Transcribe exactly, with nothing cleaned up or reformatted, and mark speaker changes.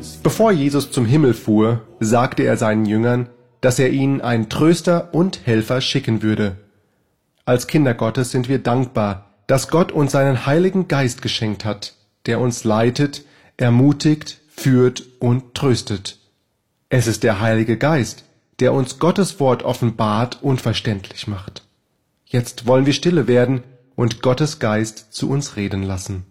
Speaker 1: Bevor Jesus zum Himmel fuhr, sagte er seinen Jüngern, dass er ihnen einen Tröster und Helfer schicken würde. Als Kinder Gottes sind wir dankbar, dass Gott uns seinen Heiligen Geist geschenkt hat, der uns leitet, ermutigt, führt und tröstet. Es ist der Heilige Geist, der uns Gottes Wort offenbart und verständlich macht. Jetzt wollen wir stille werden und Gottes Geist zu uns reden lassen.